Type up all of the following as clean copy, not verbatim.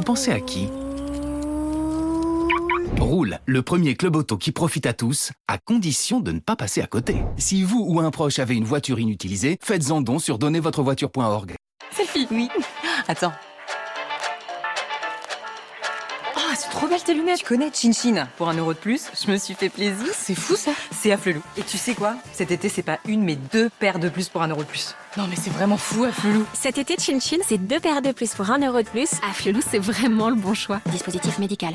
Vous pensez à qui? Roule, le premier club auto qui profite à tous, à condition de ne pas passer à côté. Si vous ou un proche avez une voiture inutilisée, faites-en don sur donnezvotrevoiture.org. Selfie. Oui. Attends. Oh, c'est trop belle tes lunettes. Tu connais Chin Chin. Pour 1 euro de plus, je me suis fait plaisir. C'est fou ça. C'est Afflelou. Et tu sais quoi? Cet été, c'est pas une, mais 2 paires de plus pour 1 euro de plus. Non mais c'est vraiment fou, Afflelou. Cet été, Chin Chin, c'est 2 paires de plus pour 1 euro de plus. Afflelou, c'est vraiment le bon choix. Dispositif médical.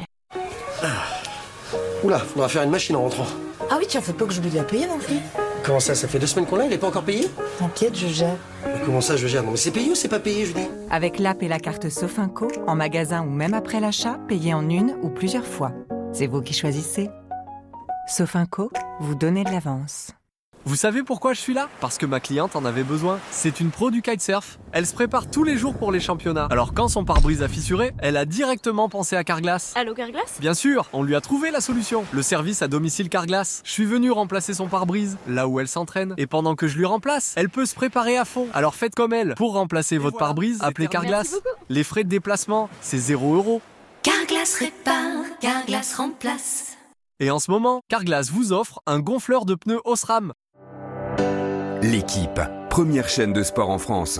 Oula, faudra faire une machine en rentrant. Ah oui, tiens, faut pas que j'oublie de la payer non plus. Comment ça fait 2 semaines qu'on l'a, il est pas encore payé? T'inquiète, je gère. Mais comment ça, je gère? Non mais c'est payé ou c'est pas payé, je dis? Avec l'app et la carte Sofinco, en magasin ou même après l'achat, payez en une ou plusieurs fois. C'est vous qui choisissez. Sofinco, vous donnez de l'avance. Vous savez pourquoi je suis là? Parce que ma cliente en avait besoin. C'est une pro du kitesurf. Elle se prépare tous les jours pour les championnats. Alors quand son pare-brise a fissuré, elle a directement pensé à Carglass. Allô, Carglass? Bien sûr, on lui a trouvé la solution. Le service à domicile Carglass. Je suis venu remplacer son pare-brise, là où elle s'entraîne. Et pendant que je lui remplace, elle peut se préparer à fond. Alors faites comme elle. Pour remplacer votre pare-brise, appelez Carglass. Les frais de déplacement, c'est 0 €. Carglass répare, Carglass remplace. Et en ce moment, Carglass vous offre un gonfleur de pneus Osram. L'équipe, première chaîne de sport en France.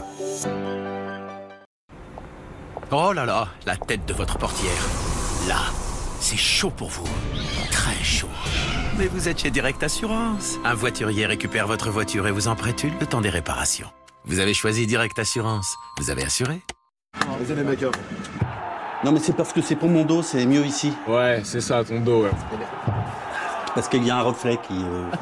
Oh là là, la tête de votre portière. Là, c'est chaud pour vous. Très chaud. Mais vous êtes chez Direct Assurance. Un voiturier récupère votre voiture et vous en prête une le temps des réparations. Vous avez choisi Direct Assurance. Vous avez assuré? Vas-y les mecs. Non mais c'est parce que c'est pour mon dos, c'est mieux ici. Ouais, c'est ça, ton dos, ouais. Parce qu'il y a un reflet qui...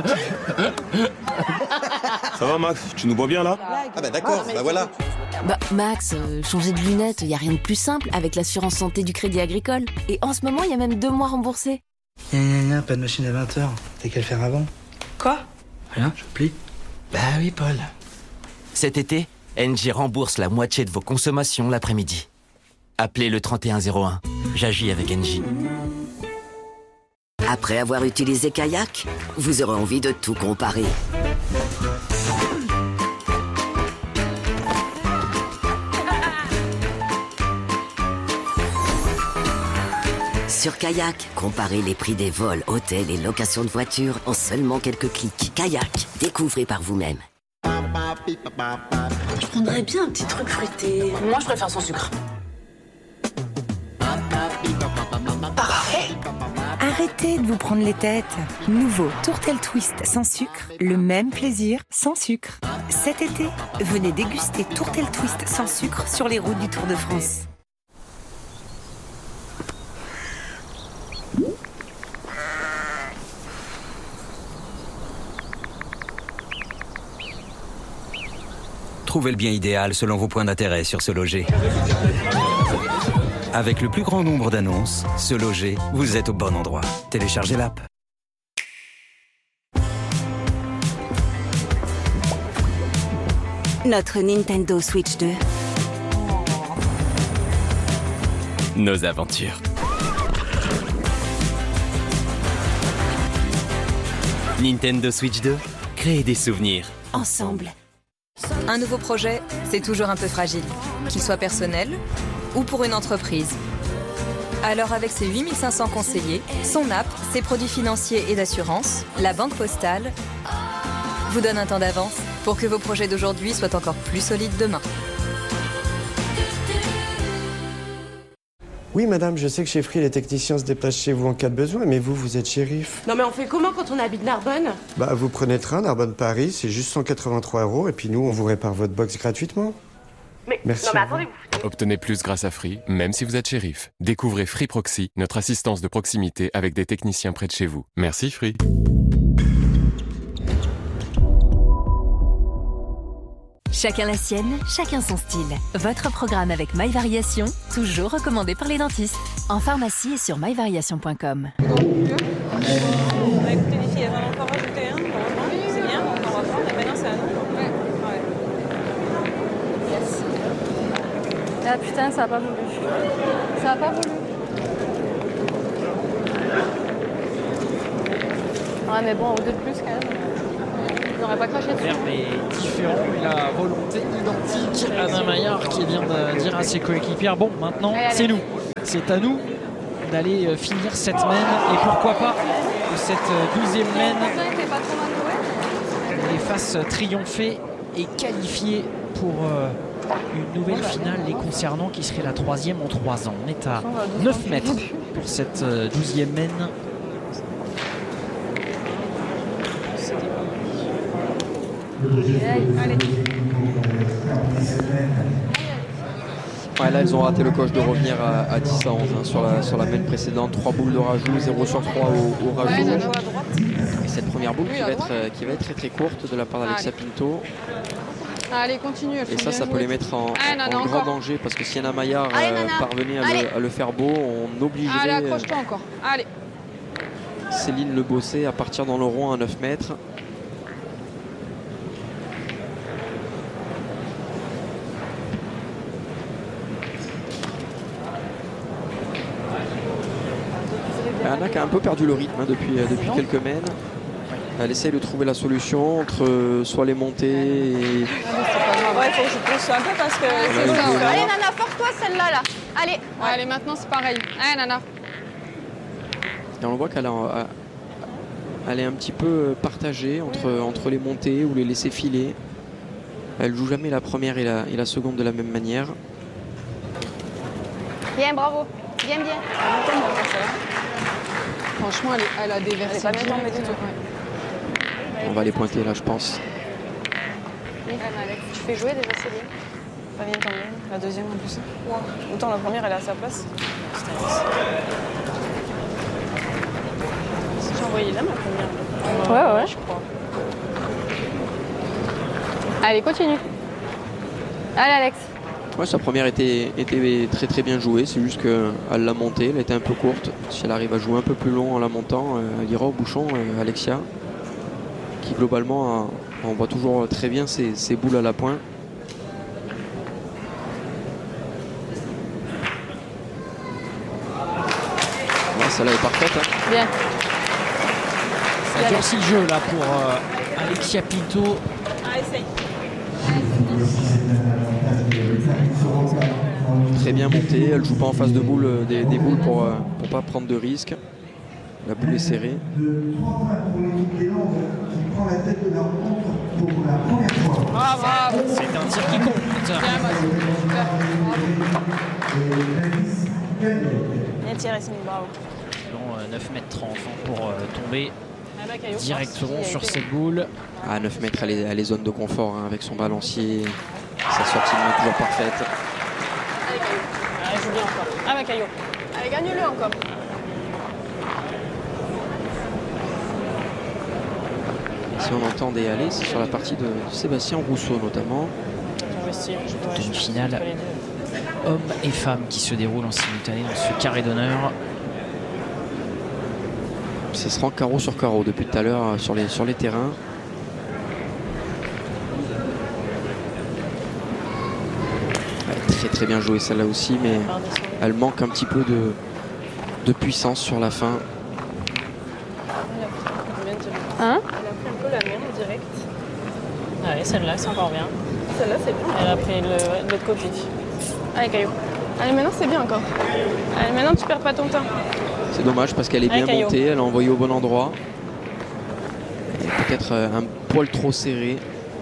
Ça va Max, tu nous vois bien là? Ah bah d'accord, bah voilà. Bah Max, changer de lunettes, y a rien de plus simple avec l'assurance santé du Crédit Agricole. Et en ce moment, y a même 2 mois remboursés. Pas de machine à 20h. T'as qu'à le faire avant. Quoi? Rien, je plie. Bah oui, Paul. Cet été, Engie rembourse la moitié de vos consommations l'après-midi. Appelez le 3101. J'agis avec Engie. Après avoir utilisé Kayak, vous aurez envie de tout comparer. Sur Kayak, comparez les prix des vols, hôtels et locations de voitures en seulement quelques clics. Kayak, découvrez par vous-même. Je prendrais bien un petit truc fruité. Moi, je préfère sans sucre. Parfait. Arrêtez de vous prendre les têtes. Nouveau Tourtel Twist sans sucre, le même plaisir sans sucre. Cet été, venez déguster Tourtel Twist sans sucre sur les routes du Tour de France. Trouvez le bien idéal selon vos points d'intérêt sur Se Loger. Avec le plus grand nombre d'annonces, Se Loger, vous êtes au bon endroit. Téléchargez l'app. Notre Nintendo Switch 2. Nos aventures. Nintendo Switch 2, créez des souvenirs. Ensemble. Un nouveau projet, c'est toujours un peu fragile. Qu'il soit personnel ou pour une entreprise. Alors avec ses 8500 conseillers, son app, ses produits financiers et d'assurance, la Banque Postale vous donne un temps d'avance pour que vos projets d'aujourd'hui soient encore plus solides demain. Oui, madame, je sais que chez Free, les techniciens se déplacent chez vous en cas de besoin, mais vous êtes shérif. Non mais on fait comment quand on habite Narbonne? Bah, vous prenez le train, Narbonne-Paris, c'est juste 183 €, et puis nous, on vous répare votre box gratuitement. Mais, merci. Non mais attendez, Obtenez plus grâce à Free, même si vous êtes shérif. Découvrez Free Proxy, notre assistance de proximité avec des techniciens près de chez vous. Merci Free. Chacun la sienne, chacun son style. Votre programme avec My Variation, toujours recommandé par les dentistes. En pharmacie et sur myvariation.com. On a écouté les filles, elles en ont encore rajouté un, heureusement. C'est bien, donc on va prendre, et maintenant c'est à nous. Ouais. Yes. Ah putain, ça a pas voulu. Ça a pas voulu. Ouais, mais bon, 2 de plus quand même. Il n'aurait pas craché dessus. L'herbe est différent, il a volonté identique. Adam Maillard qui vient de dire à ses coéquipières, bon, maintenant, c'est nous. c'est à nous d'aller finir cette mène et pourquoi pas que cette 12e mène les fasse triompher et qualifier pour une nouvelle finale les concernant qui serait la 3e en 3 ans. On est à 9 mètres pour cette 12e mène. Ouais, là, ils ont raté le coche de revenir à 10 à 11 hein, sur la mène précédente. 3 boules de rajout, 0 sur 3 au rajout. Et cette première boule qui va être très très courte de la part d'Alexia Pinto. Allez, continue. Et ça peut les mettre en grand danger parce que si Anna Maillard parvenait à le faire beau, on obligerait Allez, accroche-toi encore. Allez. Céline Le Bossé à partir dans le rond à 9 mètres. Anna qui a un peu perdu le rythme hein, depuis quelques mènes. Elle essaye de trouver la solution entre soit les montées et... Ouais, il faut que je pousse un peu parce que c'est ça. Allez Nana, force-toi celle-là là. Allez. Ouais, allez, maintenant c'est pareil. Allez Nana. Et on voit qu'elle elle est un petit peu partagée entre les montées ou les laisser filer. Elle joue jamais la première et la seconde de la même manière. Bien, bravo. Bien. Franchement, elle a déversé. On va les pointer là, je pense. Tu fais jouer déjà Céline. Pas bien tomber. La deuxième en plus. Wow. Autant la première, elle est à sa place. J'ai envoyé là ma première. Ouais. Je crois. Allez, continue. Allez, Alex. Ouais, sa première était très très bien jouée. C'est juste qu'elle l'a montée. Elle était un peu courte. Si elle arrive à jouer un peu plus long en la montant, elle ira au bouchon, Alexia. Qui globalement, on voit toujours très bien ses boules à la pointe. Ouais, celle-là est parfaite. Hein. Bien. Ça durcit le jeu là pour Alexia Pinto. Ah, essaye. Très bien montée. Elle joue pas en face de boule, des boules pour pas prendre de risques. La boule est serrée. C'est un tir qui compte. Bien tiré, c'est bravo. 9 mètres 30 pour tomber directement sur cette boule. À 9 mètres, elle est zone de confort hein, avec son balancier. Sa sortie de main toujours parfaite. Allez, joue bien encore. Ah, ma Caillot. Allez, gagne-le encore. Si on entend des allées, c'est sur la partie de Sébastien Rousseau notamment. Demi-finale hommes et femmes qui se déroulent en simultané dans ce carré d'honneur. Ce sera carreau sur carreau depuis tout à l'heure sur les terrains. Très très bien joué celle-là aussi, mais elle manque un petit peu de puissance sur la fin. Hein? Elle a pris un peu la mienne direct. Allez, celle-là, c'est encore bien. Celle-là, c'est bien. Elle a pris de l'autre côté. Allez, Caillot. Allez, maintenant, c'est bien encore. Allez, maintenant, tu perds pas ton temps. C'est dommage parce qu'elle est bien montée, elle a envoyé au bon endroit. Peut-être un poil trop serré.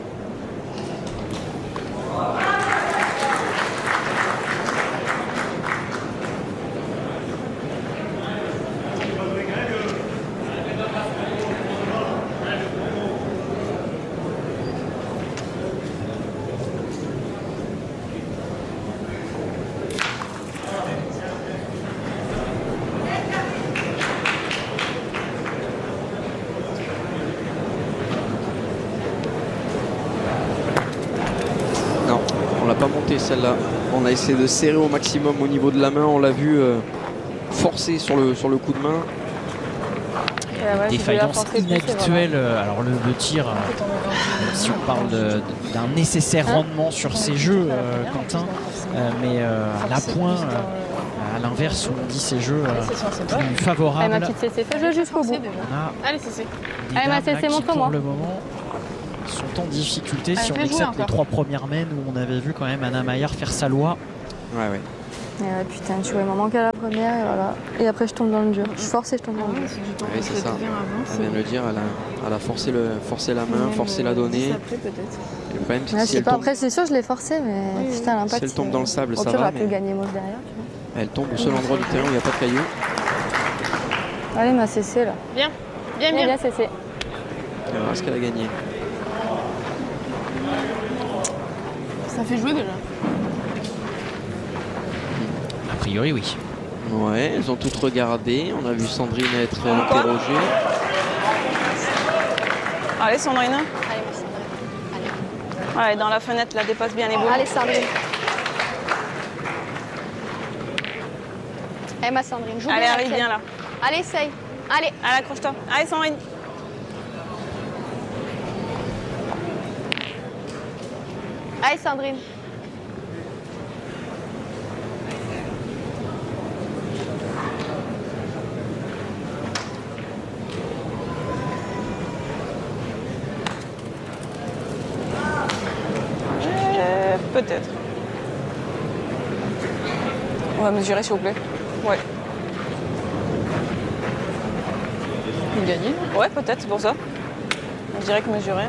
Celle-là, on a essayé de serrer au maximum au niveau de la main, on l'a vu forcer sur le coup de main. Défaillance inhabituelle. Alors le tir, si on parle d'un nécessaire rendement sur ces jeux, Quentin, mais à la point, à l'inverse, où on dit ces jeux plus favorables. Allez, ma petite CC, fais-le jusqu'au bout. Allez, CC. Allez, ma CC, montre-moi. Pour le moment, sont en difficulté si on accepte les 3 premières mènes où on avait vu quand même Anna Maillard faire sa loi. Ouais. Et ouais, putain, tu vois, il m'en manque à la première et voilà. Et après, je tombe dans le dur. Je force et je tombe dans le dur. Oui, c'est ça. Elle vient de le dire, elle a forcé la main, forcé la donner. Après, peut-être. Le problème, c'est que Je si sais elle pas, tombe, après, c'est sûr, je l'ai forcé, mais putain, l'impact. si elle tombe dans le sable, ça va. va. J'aurais pu gagner moche derrière, tu vois. Elle tombe au seul endroit du terrain où il n'y a pas de cailloux. Allez, ma CC là. Bien, bien, bien. Bien, CC. On verra ce qu'elle a gagné. Ça fait jouer déjà. A priori, oui. Ouais, elles ont toutes regardé. On a vu Sandrine être interrogée. Allez, Sandrine. Allez, ma Sandrine. Allez, dans la fenêtre, là, dépasse bien les boules. Allez, Sandrine. Allez, ma Sandrine, joue Allez, bien. arrive bien là. Allez, essaye. Allez. Allez, accroche-toi. Allez, Sandrine. Allez, Sandrine. Peut-être. On va mesurer, s'il vous plaît. Ouais. Vous gagnez? Ouais, peut-être, c'est pour ça. On dirait que mesurer.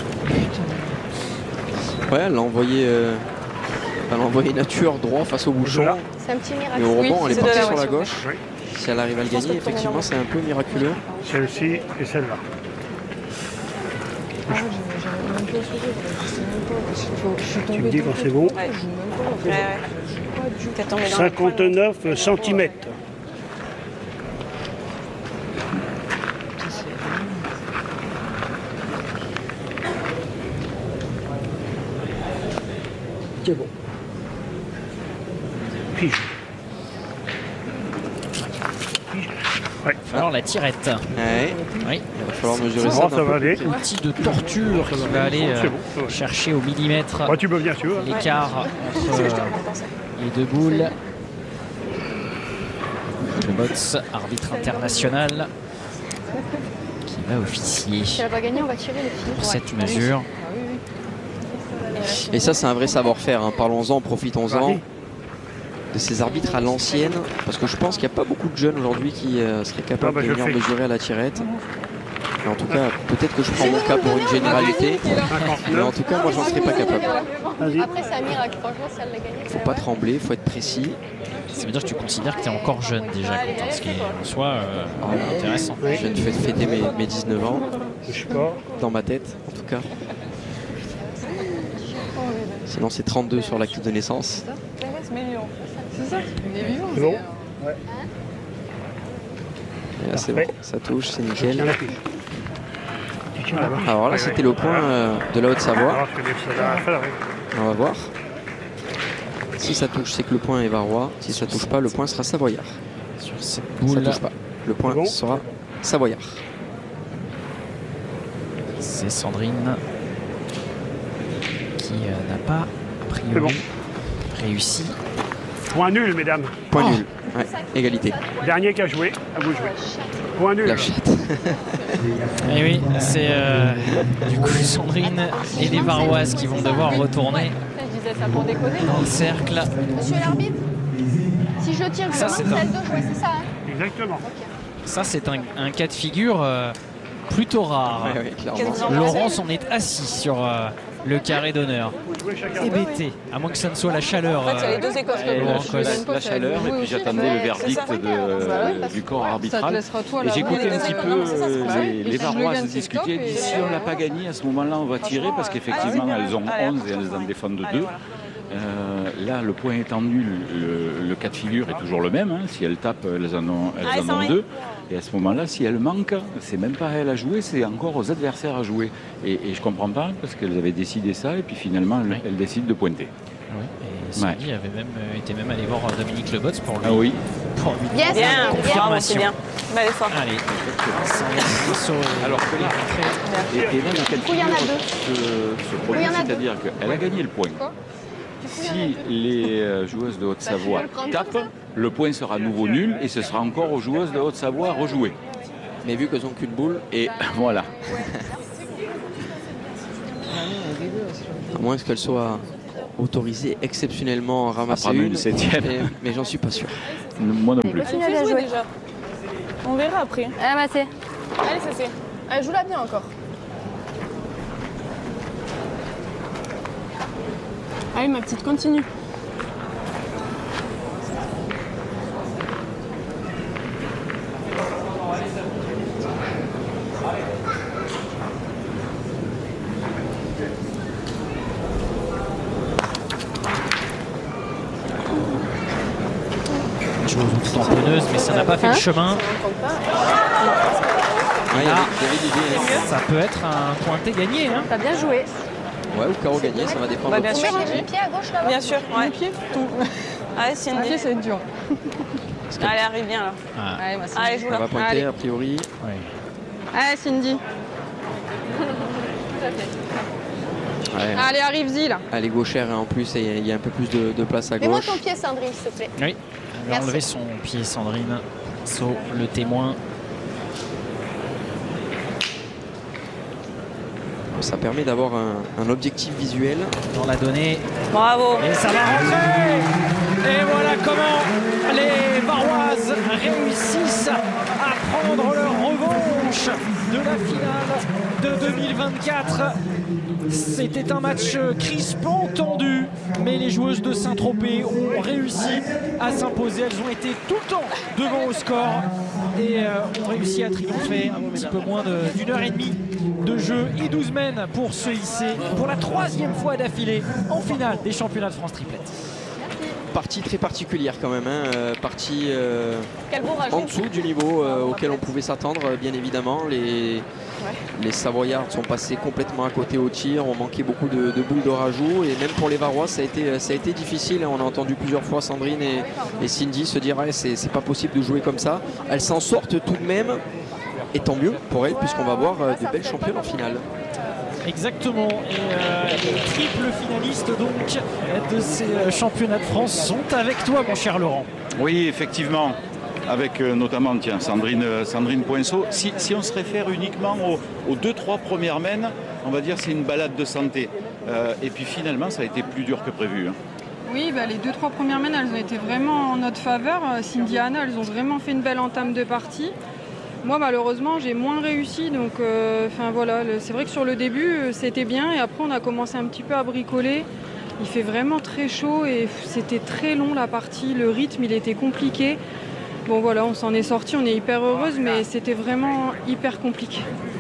Ouais, elle a envoyé nature droit face au bouchon. C'est un petit miracle. Et au rebond, elle est partie sur la ouais, gauche. Oui. Si elle arrive à le gagner, effectivement, c'est un peu miraculeux. Celle-ci et celle-là. Tu me dis quand c'est bon. Ouais. T'es tombé dans 59 cm. C'est bon. Pige. Ouais. Alors la tirette. Ouais. Oui. Il va falloir mesurer ça. Ça va aller. Outil de torture qui va aller chercher au millimètre Ouais, tu peux bien sûr. l'écart entre les deux boules. Le Bots, arbitre international, qui va officier Si elle va gagner, on va tirer les filles. pour cette mesure. Et ça, c'est un vrai savoir-faire. Hein. Parlons-en, profitons-en de ces arbitres à l'ancienne. Parce que je pense qu'il n'y a pas beaucoup de jeunes aujourd'hui qui seraient capables de venir mesurer à la tirette. Mais en tout cas, peut-être que je prends mon cas pour une généralité. Mais en tout cas, moi, j'en serais pas capable. Après, c'est un miracle. Franchement, si elle l'a gagné, Faut pas trembler, faut être précis. Ça veut dire que tu considères que tu es encore jeune déjà, Quentin, ce qui est en soi intéressant. Je viens de fêter mes 19 ans. Dans ma tête, en tout cas. Sinon, c'est 32 sur l'acte de naissance. C'est ça? Il est vivant. C'est bon? Et là, c'est bon, ça touche, c'est nickel. Alors là, c'était le point de la Haute-Savoie. On va voir. Si ça touche, c'est que le point est varois. Si ça touche pas, le point sera savoyard. Sur cette boule, ça touche pas. Le point sera savoyard. c'est Sandrine qui n'a pas, a priori, réussi. Point nul, mesdames. Point nul. Ouais, égalité. Dernier qui a joué, à vous jouer. Point nul. La chatte. Et oui, c'est du coup Sandrine et les Varoises qui vont devoir retourner Je disais ça pour déconner. dans le cercle. Monsieur l'arbitre, si je tire, Ça, vous c'est êtes un- de jouer, c'est ça, hein? Exactement. Ça, c'est un cas de figure plutôt rare. Ouais, clairement. Laurence, on est assis sur le carré d'honneur. Hébété, à moins que ça ne soit la chaleur. En fait, il y a les deux écoles. La chaleur, et puis j'attendais le verdict du corps arbitral. Et j'écoutais un petit peu les Varoises discuter. Ils disent si on ne l'a pas gagné, à ce moment-là, on va tirer, parce qu'effectivement, elles ont 11 et elles en défendent 2. Là, le point étant nul, le cas de figure est toujours le même. Hein. Si elles tapent, elles en ont 2. Et à ce moment-là, si elles manquent, c'est même pas à elles à jouer, c'est encore aux adversaires à jouer. Et je comprends pas, parce qu'elles avaient décidé ça, et puis finalement, elles décident de pointer. Oui, et Sandy avait était même allé voir Dominique Lebots pour lui, Ah oui. pour lui Bien, demander bien, la confirmation. c'est bien. Bah, elle est forte. Allez, Alors que là, et là, le cas de coup, il y en a figure deux. se il y produit, en a deux. c'est-à-dire qu'elle a gagné le point. Si les joueuses de Haute-Savoie tapent, le point sera à nouveau nul et ce sera encore aux joueuses de Haute-Savoie à rejouer. Mais vu qu'elles n'ont qu'une boule, et voilà. à moins qu'elles soient autorisé exceptionnellement à ramasser une septième. Mais j'en suis pas sûr. Moi non plus. Continue à bien jouer déjà. On verra après. Ah bah c'est. Allez, c'est. Allez, joue-la bien encore. Allez, ma petite, continue. Tamponneuse, mais ça n'a pas fait le chemin. Ça peut être un pointé gagné. Hein. T'as bien joué. Ouais, ou carreau gagné, ça va dépendre. Bah, bien sûr. Les pieds à gauche là-bas. Bien sûr, ouais. Les pieds, tout. Allez, Cindy. Les pieds, c'est dur. Allez, arrive bien là. Ah. Allez, moi, Allez, joue là. Ça va pointer, Allez. a priori. Ouais. Allez, Cindy. Ouais. Allez, arrive-y là. Elle est gauchère et en plus, il y a un peu plus de place à Mets-moi gauche. ton pied, Sandrine, s'il te plaît. Oui, elle va Merci. enlever son pied, Sandrine. Saut, le témoin. Ça permet d'avoir un objectif visuel. Dans la donnée. Bravo. Et ça va rentrer. Et voilà comment les Varoises réussissent à prendre leur revanche de la finale de 2024. C'était un match crispant, tendu, mais les joueuses de Saint-Tropez ont réussi à s'imposer. Elles ont été tout le temps devant au score et ont réussi à triompher. Un petit peu moins d'une heure et demie de jeu et 12 mènes pour se hisser pour la 3e fois d'affilée en finale des championnats de France triplette. Partie très particulière quand même, hein. Partie Quel beau rajout. en dessous du niveau auquel on pouvait s'attendre, bien évidemment. Les Savoyards sont passés complètement à côté au tir, ont manqué beaucoup de boules de rajout et même pour les Varois ça a été difficile. On a entendu plusieurs fois Sandrine et Cindy se dire c'est pas possible de jouer comme ça. Elles s'en sortent tout de même et tant mieux pour elles puisqu'on va voir de belles championnes en finale. Exactement, et les triples finalistes donc de ces championnats de France sont avec toi mon cher Laurent. Oui, effectivement, avec notamment Sandrine Poinceau. Si on se réfère uniquement aux 2-3 premières mènes, on va dire c'est une balade de santé. Et puis finalement, ça a été plus dur que prévu. Hein. Oui, bah, les 2-3 premières mènes, elles ont été vraiment en notre faveur. Cindy et Anna, elles ont vraiment fait une belle entame de partie. Moi, malheureusement, j'ai moins réussi. Donc, voilà, c'est vrai que sur le début, c'était bien. Et après, on a commencé un petit peu à bricoler. Il fait vraiment très chaud et c'était très long la partie. Le rythme, il était compliqué. Bon, voilà, on s'en est sorti. On est hyper heureuse, mais c'était vraiment hyper compliqué.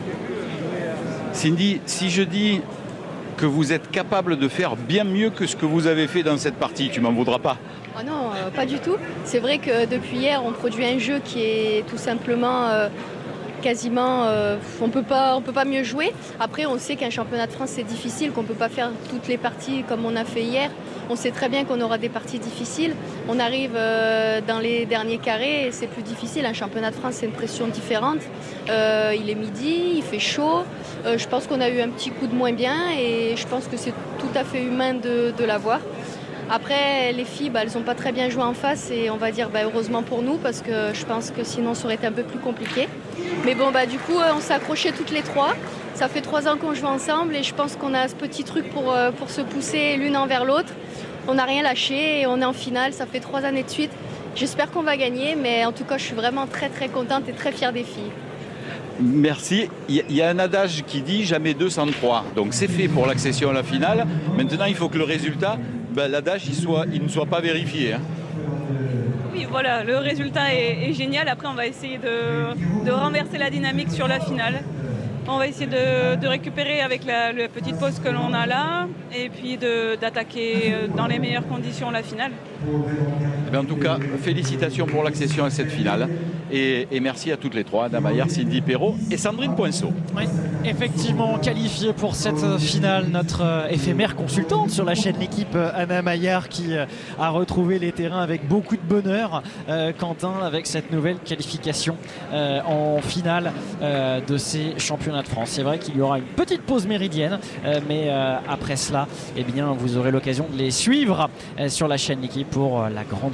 Cindy, si je dis que vous êtes capable de faire bien mieux que ce que vous avez fait dans cette partie, tu m'en voudras pas? Oh non, pas du tout. C'est vrai que depuis hier, on produit un jeu qui est tout simplement quasiment... on peut pas mieux jouer. Après, on sait qu'un championnat de France, c'est difficile, qu'on ne peut pas faire toutes les parties comme on a fait hier. On sait très bien qu'on aura des parties difficiles. On arrive dans les derniers carrés et c'est plus difficile. Un championnat de France, c'est une pression différente. Il est midi, il fait chaud. Je pense qu'on a eu un petit coup de moins bien et je pense que c'est tout à fait humain de l'avoir. Après, les filles, elles n'ont pas très bien joué en face et on va dire heureusement pour nous parce que je pense que sinon ça aurait été un peu plus compliqué. Mais bon, du coup, on s'est accrochés toutes les trois. Ça fait 3 ans qu'on joue ensemble et je pense qu'on a ce petit truc pour se pousser l'une envers l'autre. On n'a rien lâché et on est en finale, ça fait 3 années de suite. J'espère qu'on va gagner, mais en tout cas, je suis vraiment très très contente et très fière des filles. Merci. Il y a un adage qui dit jamais 2 sans 3. Donc c'est fait pour l'accession à la finale. Maintenant, il faut que le résultat, l'adage, il ne soit pas vérifié. Hein. Oui, voilà, le résultat est génial. Après, on va essayer de renverser la dynamique sur la finale. On va essayer de récupérer avec la petite pause que l'on a là et puis d'attaquer dans les meilleures conditions la finale. En tout cas, félicitations pour l'accession à cette finale et merci à toutes les trois, Anna Maillard, Cindy Perrault et Sandrine Poinceau. Oui, effectivement, qualifiée pour cette finale, notre éphémère consultante sur la chaîne L'équipe, Anna Maillard, qui a retrouvé les terrains avec beaucoup de bonheur. Quentin, avec cette nouvelle qualification en finale de ces championnats de France. C'est vrai qu'il y aura une petite pause méridienne, mais après cela, eh bien, vous aurez l'occasion de les suivre sur la chaîne L'équipe pour la grande finale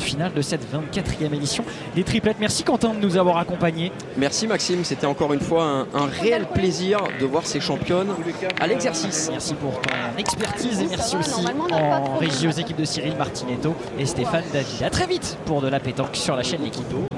finale de cette 24e édition des triplettes. Merci Quentin de nous avoir accompagnés. Merci Maxime, c'était encore une fois un réel plaisir de voir ces championnes à l'exercice. Merci pour ton expertise et merci aussi en régie aux équipes de Cyril Martinetto et Stéphane David. A très vite pour de la pétanque sur la chaîne L'Équipe.